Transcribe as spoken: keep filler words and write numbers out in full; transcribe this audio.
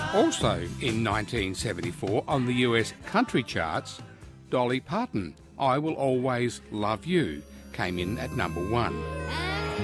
Also in nineteen seventy-four on the U S country charts, Dolly Parton, I Will Always Love You, came in at number one.